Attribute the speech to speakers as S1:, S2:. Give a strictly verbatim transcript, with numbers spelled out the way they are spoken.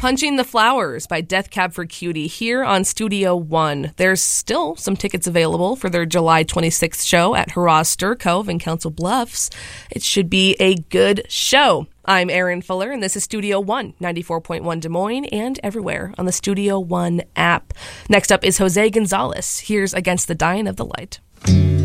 S1: Punching the Flowers by Death Cab for Cutie here on Studio One. There's still some tickets available for their July twenty-sixth show at Hurrah Stir Cove in Council Bluffs. It should be a good show. I'm Erin Fuller, and this is Studio One, ninety-four point one Des Moines, and everywhere on the Studio One app. Next up is Jose Gonzalez. Here's Against the Dying of the Light.